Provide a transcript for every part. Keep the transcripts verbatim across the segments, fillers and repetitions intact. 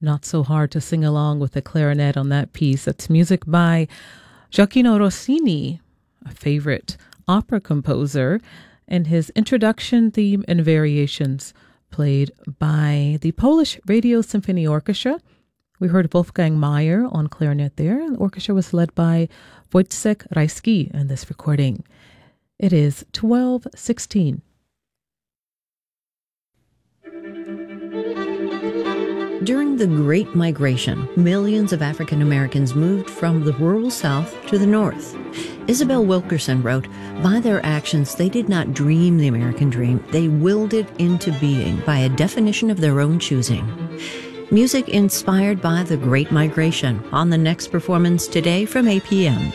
Not so hard to sing along with the clarinet on that piece. That's music by Gioacchino Rossini, a favorite opera composer, and his introduction theme and variations played by the Polish Radio Symphony Orchestra. We heard Wolfgang Mayer on clarinet there. The orchestra was led by Wojciech Rajski in this recording. It is twelve sixteen. During the Great Migration, millions of African Americans moved from the rural South to the North. Isabel Wilkerson wrote, "By their actions, they did not dream the American dream. They willed it into being by a definition of their own choosing." Music inspired by the Great Migration on the next performance today from A P M.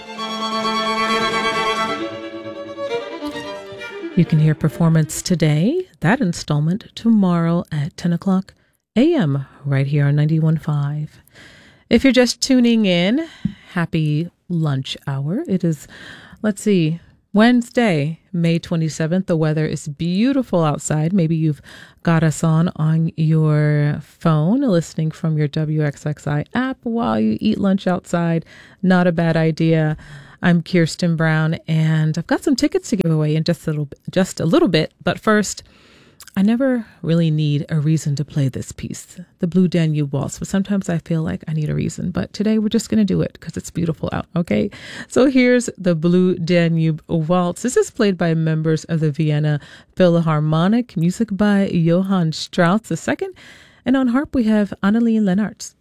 You can hear performance today, that installment tomorrow at ten o'clock a m right here on ninety-one point five. If you're just tuning in, happy lunch hour. It is, let's see, Wednesday, May twenty-seventh. The weather is beautiful outside. Maybe you've got us on on your phone, listening from your W X X I app while you eat lunch outside. Not a bad idea. I'm Kirsten Brown, and I've got some tickets to give away in just a little, just a little bit. But first, I never really need a reason to play this piece, the Blue Danube Waltz, but sometimes I feel like I need a reason. But today we're just going to do it because it's beautiful out, okay? So here's the Blue Danube Waltz. This is played by members of the Vienna Philharmonic, music by Johann Strauss the Second, and on harp we have Annelie Lennartz.